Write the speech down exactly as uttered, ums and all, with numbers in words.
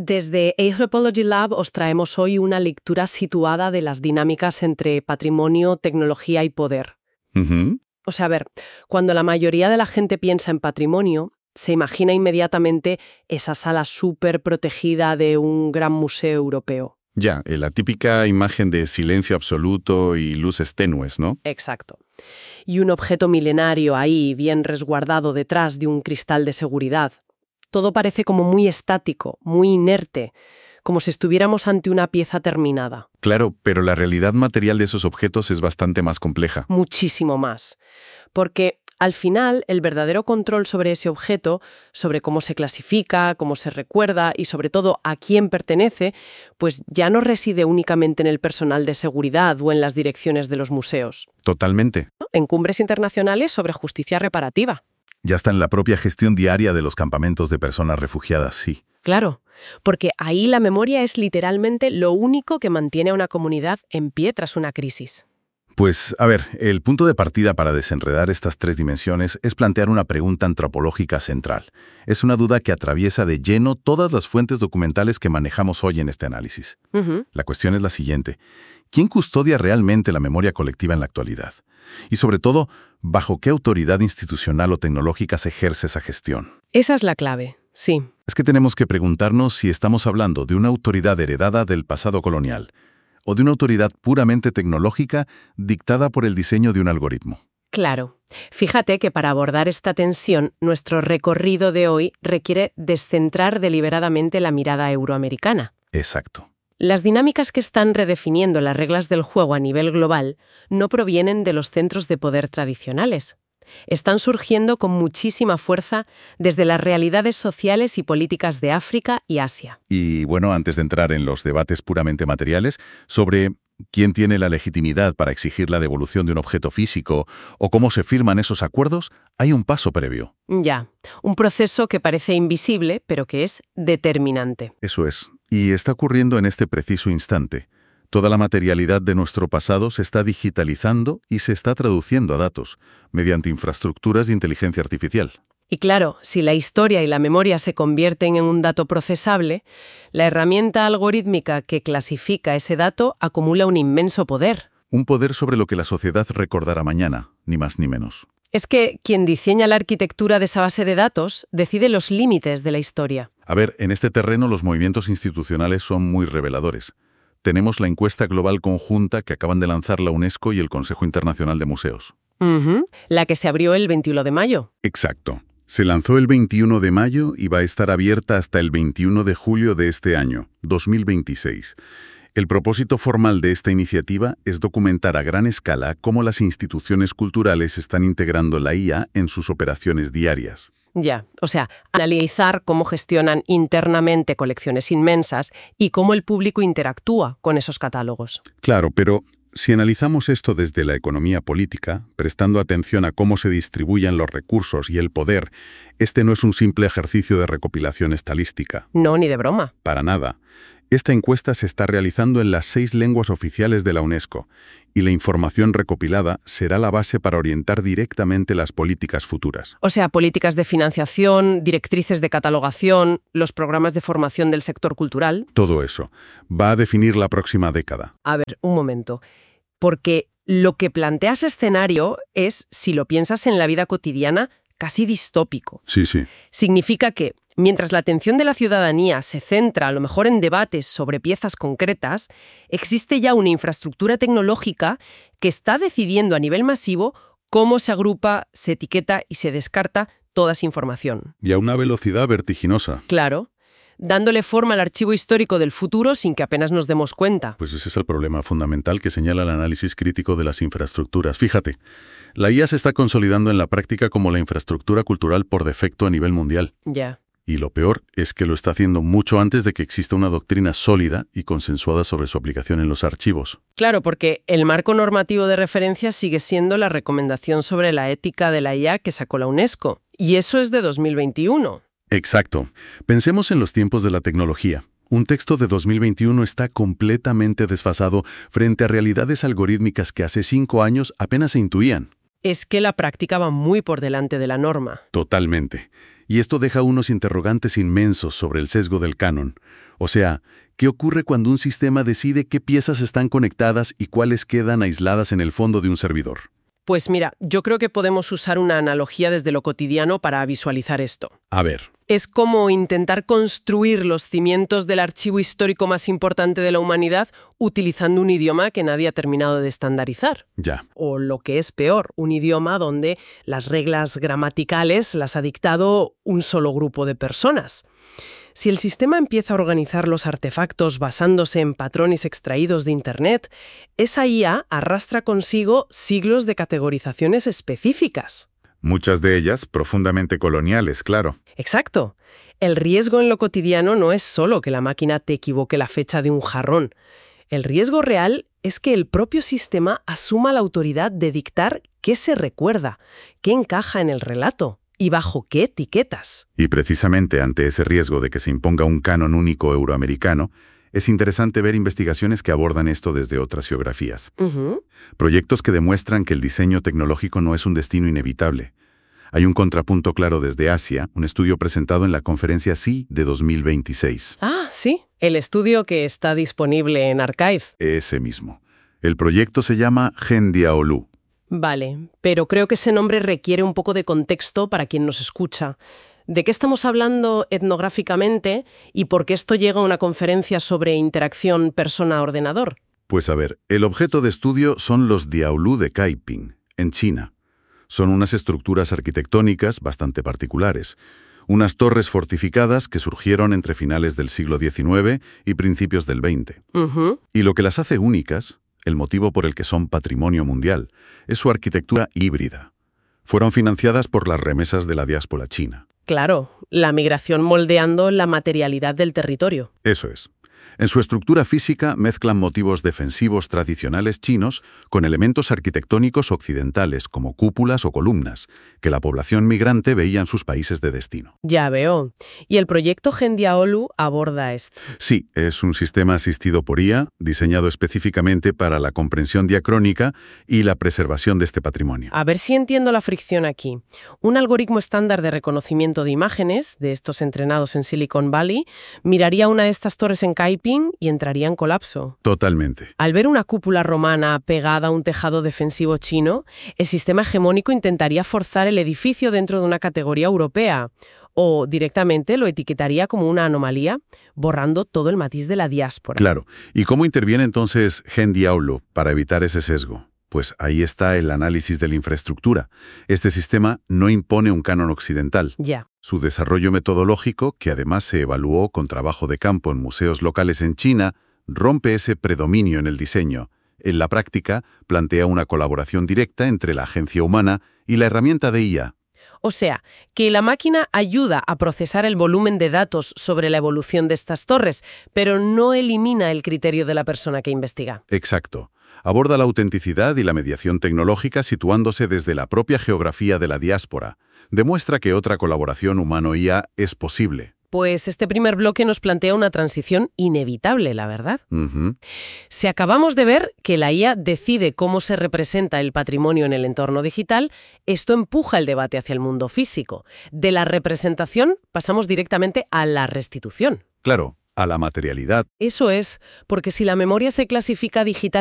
Desde Anthropology Lab os traemos hoy una lectura situada de las dinámicas entre patrimonio, tecnología y poder. Ujú. O sea, a ver, cuando la mayoría de la gente piensa en patrimonio, se imagina inmediatamente esa sala súper protegida de un gran museo europeo. Ya, eh, la típica imagen de silencio absoluto y luces tenues, ¿no? Exacto. Y un objeto milenario ahí, bien resguardado detrás de un cristal de seguridad. Todo parece como muy estático, muy inerte, como si estuviéramos ante una pieza terminada. Claro, pero la realidad material de esos objetos es bastante más compleja. Muchísimo más. Porque al final, el verdadero control sobre ese objeto, sobre cómo se clasifica, cómo se recuerda y sobre todo a quién pertenece, pues ya no reside únicamente en el personal de seguridad o en las direcciones de los museos. Totalmente. En cumbres internacionales sobre justicia reparativa. Ya está en la propia gestión diaria de los campamentos de personas refugiadas, sí. Claro, porque ahí la memoria es literalmente lo único que mantiene a una comunidad en pie tras una crisis. Pues, a ver, el punto de partida para desenredar estas tres dimensiones es plantear una pregunta antropológica central. Es una duda que atraviesa de lleno todas las fuentes documentales que manejamos hoy en este análisis. Ujú. La cuestión es la siguiente. ¿Quién custodia realmente la memoria colectiva en la actualidad? Y sobre todo, ¿bajo qué autoridad institucional o tecnológica se ejerce esa gestión? Esa es la clave, sí. Es que tenemos que preguntarnos si estamos hablando de una autoridad heredada del pasado colonial o de una autoridad puramente tecnológica dictada por el diseño de un algoritmo. Claro. Fíjate que para abordar esta tensión, nuestro recorrido de hoy requiere descentrar deliberadamente la mirada euroamericana. Exacto. Las dinámicas que están redefiniendo las reglas del juego a nivel global no provienen de los centros de poder tradicionales. Están surgiendo con muchísima fuerza desde las realidades sociales y políticas de África y Asia. Y bueno, antes de entrar en los debates puramente materiales sobre quién tiene la legitimidad para exigir la devolución de un objeto físico o cómo se firman esos acuerdos, hay un paso previo. Ya, un proceso que parece invisible, pero que es determinante. Eso es. Y está ocurriendo en este preciso instante. Toda la materialidad de nuestro pasado se está digitalizando y se está traduciendo a datos, mediante infraestructuras de inteligencia artificial. Y claro, si la historia y la memoria se convierten en un dato procesable, la herramienta algorítmica que clasifica ese dato acumula un inmenso poder. Un poder sobre lo que la sociedad recordará mañana, ni más ni menos. Es que quien diseña la arquitectura de esa base de datos decide los límites de la historia. A ver, en este terreno los movimientos institucionales son muy reveladores. Tenemos la encuesta global conjunta que acaban de lanzar la UNESCO y el Consejo Internacional de Museos. Ujú, la que se abrió el veintiuno de mayo. Exacto. Se lanzó el veintiuno de mayo y va a estar abierta hasta el veintiuno de julio de este año, dos mil veintiséis. El propósito formal de esta iniciativa es documentar a gran escala cómo las instituciones culturales están integrando la I A en sus operaciones diarias. Ya, o sea, analizar cómo gestionan internamente colecciones inmensas y cómo el público interactúa con esos catálogos. Claro, pero si analizamos esto desde la economía política, prestando atención a cómo se distribuyen los recursos y el poder, este no es un simple ejercicio de recopilación estadística. No, ni de broma. Para nada. Esta encuesta se está realizando en las seis lenguas oficiales de la UNESCO y la información recopilada será la base para orientar directamente las políticas futuras. O sea, políticas de financiación, directrices de catalogación, los programas de formación del sector cultural. Todo eso va a definir la próxima década. A ver, un momento. Porque lo que plantea ese escenario es, si lo piensas en la vida cotidiana, casi distópico. Sí, sí. Significa que, mientras la atención de la ciudadanía se centra a lo mejor en debates sobre piezas concretas, existe ya una infraestructura tecnológica que está decidiendo a nivel masivo cómo se agrupa, se etiqueta y se descarta toda esa información. Y a una velocidad vertiginosa. Claro, dándole forma al archivo histórico del futuro sin que apenas nos demos cuenta. Pues ese es el problema fundamental que señala el análisis crítico de las infraestructuras. Fíjate, la I A se está consolidando en la práctica como la infraestructura cultural por defecto a nivel mundial. Ya. Y lo peor es que lo está haciendo mucho antes de que exista una doctrina sólida y consensuada sobre su aplicación en los archivos. Claro, porque el marco normativo de referencia sigue siendo la recomendación sobre la ética de la I A que sacó la UNESCO. Y eso es de dos mil veintiuno. Exacto. Pensemos en los tiempos de la tecnología. Un texto de dos mil veintiuno está completamente desfasado frente a realidades algorítmicas que hace cinco años apenas se intuían. Es que la práctica va muy por delante de la norma. Totalmente. Y esto deja unos interrogantes inmensos sobre el sesgo del canon. O sea, ¿qué ocurre cuando un sistema decide qué piezas están conectadas y cuáles quedan aisladas en el fondo de un servidor? Pues mira, yo creo que podemos usar una analogía desde lo cotidiano para visualizar esto. A ver. Es como intentar construir los cimientos del archivo histórico más importante de la humanidad utilizando un idioma que nadie ha terminado de estandarizar. Ya. O lo que es peor, un idioma donde las reglas gramaticales las ha dictado un solo grupo de personas. Si el sistema empieza a organizar los artefactos basándose en patrones extraídos de Internet, esa I A arrastra consigo siglos de categorizaciones específicas. Muchas de ellas profundamente coloniales, claro. Exacto. El riesgo en lo cotidiano no es solo que la máquina te equivoque la fecha de un jarrón. El riesgo real es que el propio sistema asuma la autoridad de dictar qué se recuerda, qué encaja en el relato y bajo qué etiquetas. Y precisamente ante ese riesgo de que se imponga un canon único euroamericano, es interesante ver investigaciones que abordan esto desde otras geografías. Uh-huh. Proyectos que demuestran que el diseño tecnológico no es un destino inevitable. Hay un contrapunto claro desde Asia, un estudio presentado en la conferencia S I de dos mil veintiséis. Ah, sí, el estudio que está disponible en Archive. Ese mismo. El proyecto se llama Gendiaolu. Vale, pero creo que ese nombre requiere un poco de contexto para quien nos escucha. ¿De qué estamos hablando etnográficamente y por qué esto llega a una conferencia sobre interacción persona-ordenador? Pues a ver, el objeto de estudio son los Diaolu de Kaiping, en China. Son unas estructuras arquitectónicas bastante particulares, unas torres fortificadas que surgieron entre finales del siglo diecinueve y principios del veinte. Uh-huh. Y lo que las hace únicas, el motivo por el que son patrimonio mundial, es su arquitectura híbrida. Fueron financiadas por las remesas de la diáspora china. Claro, la migración moldeando la materialidad del territorio. Eso es. En su estructura física mezclan motivos defensivos tradicionales chinos con elementos arquitectónicos occidentales como cúpulas o columnas, que la población migrante veía en sus países de destino. Ya veo. Y el proyecto Gendiaolu aborda esto. Sí, es un sistema asistido por I A, diseñado específicamente para la comprensión diacrónica y la preservación de este patrimonio. A ver si entiendo la fricción aquí. Un algoritmo estándar de reconocimiento de imágenes, de estos entrenados en Silicon Valley, miraría una de estas torres en Kaiping y entraría en colapso. Totalmente. Al ver una cúpula romana pegada a un tejado defensivo chino, el sistema hegemónico intentaría forzar el edificio dentro de una categoría europea o directamente lo etiquetaría como una anomalía, borrando todo el matiz de la diáspora. Claro. ¿Y cómo interviene entonces Gendiaolu para evitar ese sesgo? Pues ahí está el análisis de la infraestructura. Este sistema no impone un canon occidental. Ya. Su desarrollo metodológico, que además se evaluó con trabajo de campo en museos locales en China, rompe ese predominio en el diseño. En la práctica, plantea una colaboración directa entre la agencia humana y la herramienta de I A. O sea, que la máquina ayuda a procesar el volumen de datos sobre la evolución de estas torres, pero no elimina el criterio de la persona que investiga. Exacto. Aborda la autenticidad y la mediación tecnológica situándose desde la propia geografía de la diáspora. Demuestra que otra colaboración humano-I A es posible. Pues este primer bloque nos plantea una transición inevitable, la verdad. Uh-huh. Si acabamos de ver que la I A decide cómo se representa el patrimonio en el entorno digital, esto empuja el debate hacia el mundo físico. De la representación pasamos directamente a la restitución. Claro, a la materialidad. Eso es, porque si la memoria se clasifica digital